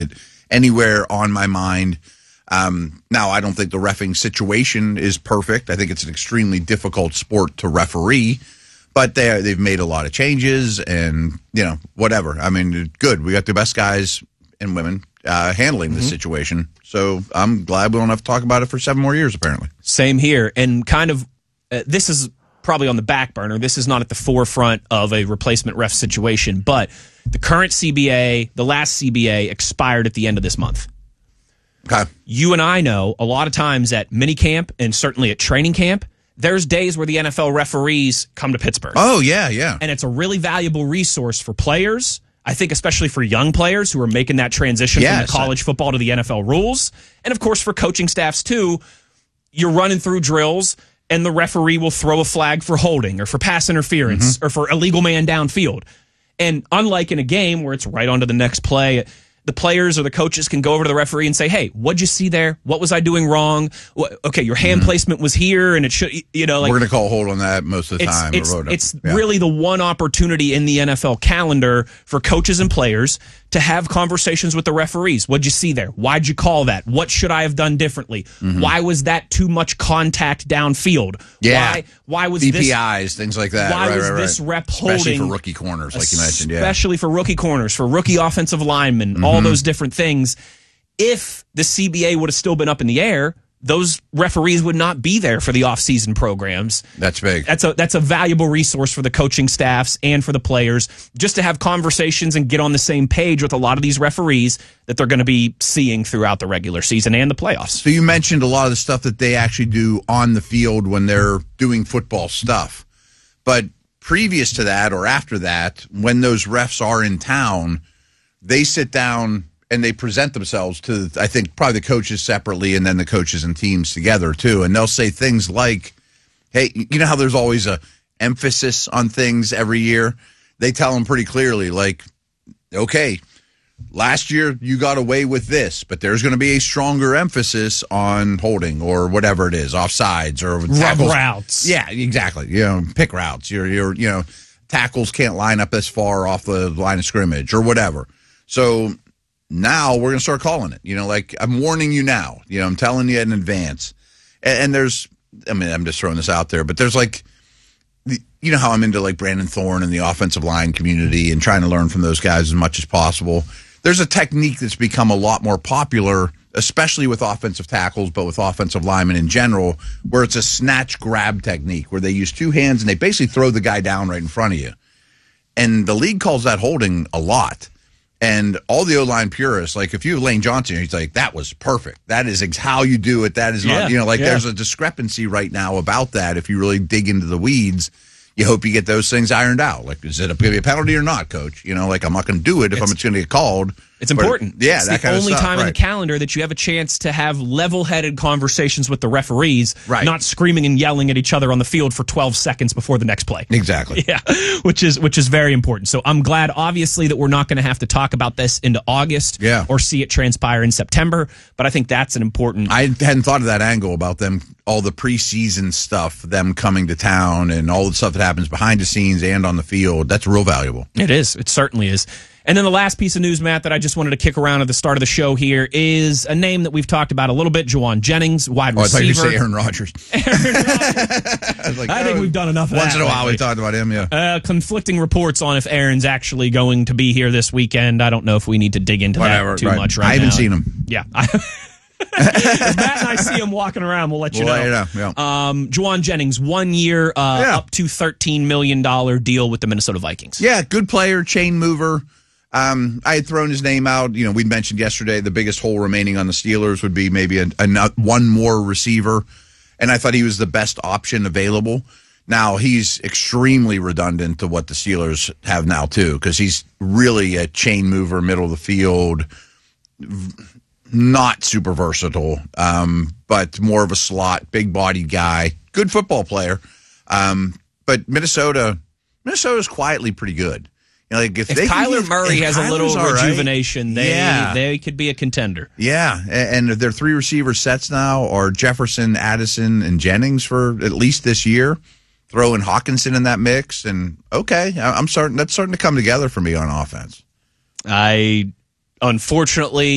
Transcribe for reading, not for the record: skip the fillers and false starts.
anywhere on my mind. Now, I don't think the reffing situation is perfect. I think it's an extremely difficult sport to referee, but they've made a lot of changes and, whatever. I mean, good. We got the best guys and women handling this situation. So I'm glad we don't have to talk about it for 7 more years, apparently. Same here. And kind of, this is probably on the back burner. This is not at the forefront of a replacement ref situation, but the current CBA, the last CBA, expired at the end of this month. Okay. You and I know a lot of times at minicamp and certainly at training camp, there's days where the NFL referees come to Pittsburgh. Oh, yeah. And it's a really valuable resource for players. I think especially for young players who are making that transition from the college football to the NFL rules. And, of course, for coaching staffs, too. You're running through drills, and the referee will throw a flag for holding or for pass interference or for illegal man downfield. And unlike in a game where it's right on to the next play, the players or the coaches can go over to the referee and say, hey, what'd you see there? What was I doing wrong? Okay, your hand placement was here, and it should, we're going to call hold on that most of the time. It's really the one opportunity in the NFL calendar for coaches and players to have conversations with the referees. What'd you see there? Why'd you call that? What should I have done differently? Why was that too much contact downfield? Yeah. Why was VPIs, things like that. Why was this rep holding? Especially for rookie corners, like you mentioned. Especially for rookie corners, for rookie offensive linemen, all those different things. If the CBA would have still been up in the air, those referees would not be there for the off-season programs. That's big. That's a valuable resource for the coaching staffs and for the players, just to have conversations and get on the same page with a lot of these referees that they're going to be seeing throughout the regular season and the playoffs. So you mentioned a lot of the stuff that they actually do on the field when they're doing football stuff. But previous to that or after that, when those refs are in town, they sit down and they present themselves to, I think, probably the coaches separately and then the coaches and teams together, too. And they'll say things like, hey, you know how there's always a emphasis on things every year? They tell them pretty clearly, like, okay, last year you got away with this, but there's going to be a stronger emphasis on holding or whatever it is, offsides or tackles. Routes. Yeah, exactly. Pick routes. Your tackles can't line up as far off the line of scrimmage or whatever. So now we're going to start calling it, like I'm warning you now, I'm telling you in advance. And there's, I'm just throwing this out there, but there's like, how I'm into like Brandon Thorne and the offensive line community and trying to learn from those guys as much as possible. There's a technique that's become a lot more popular, especially with offensive tackles, but with offensive linemen in general, where it's a snatch grab technique where they use two hands and they basically throw the guy down right in front of you. And the league calls that holding a lot. And all the O-line purists, like if you have Lane Johnson, he's like, that was perfect. That is how you do it. That is not, there's a discrepancy right now about that. If you really dig into the weeds, you hope you get those things ironed out. Like, is it going to be a penalty or not, coach? I'm not going to do it if I'm going to get called. It's important. It's that kind of stuff. The only time in the calendar that you have a chance to have level-headed conversations with the referees, not screaming and yelling at each other on the field for 12 seconds before the next play. Exactly. Yeah, which is very important. So I'm glad, obviously, that we're not going to have to talk about this into August or see it transpire in September, but I think that's an important... I hadn't thought of that angle about them, all the preseason stuff, them coming to town and all the stuff that happens behind the scenes and on the field. That's real valuable. It is. It certainly is. And then the last piece of news, Matt, that I just wanted to kick around at the start of the show here is a name that we've talked about a little bit, Jauan Jennings, wide receiver. I thought you were say Aaron Rodgers. I think we've done enough of that. Once in a while we talked about him, conflicting reports on if Aaron's actually going to be here this weekend. I don't know if we need to dig into that too much right now. I haven't seen him. Yeah. If Matt and I see him walking around, we'll let you know. Jauan Jennings, 1 year, up to $13 million deal with the Minnesota Vikings. Yeah, good player, chain mover. I had thrown his name out. We'd mentioned yesterday the biggest hole remaining on the Steelers would be maybe one more receiver, and I thought he was the best option available. Now, he's extremely redundant to what the Steelers have now, too, because he's really a chain mover, middle of the field, not super versatile, but more of a slot, big-bodied guy, good football player. But Minnesota's quietly pretty good. If Kyler Murray has a little rejuvenation, they could be a contender. Yeah, and their three receiver sets now are Jefferson, Addison, and Jennings for at least this year. Throw in Hawkinson in that mix, and that's starting to come together for me on offense. Unfortunately,